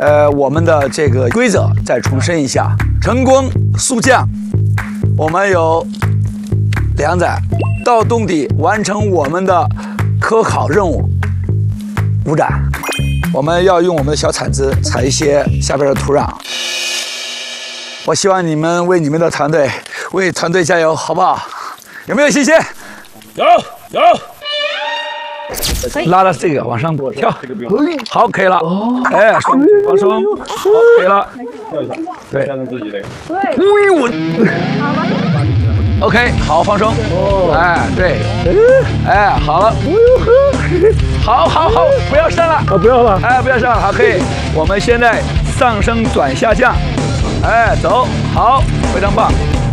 我们的这个规则再重申一下：成功速降，我们有2载，到洞底完成我们的科考任务5载。我们要用我们的小铲子踩一些下边的土壤。我希望你们为你们的团队，为团队加油，好不好？有没有信心？ 有。 拉到这个往上跳，好，可以了。哎，放松，好，可以了。 跳一下， 对， 调整自己那个。 对。我。OK， 好，放松。哎，对。哎，好了。好，不要上了。 不要了。 哎，不要上了，好，可以。我们现在上升转下降。哎，走，好，非常棒。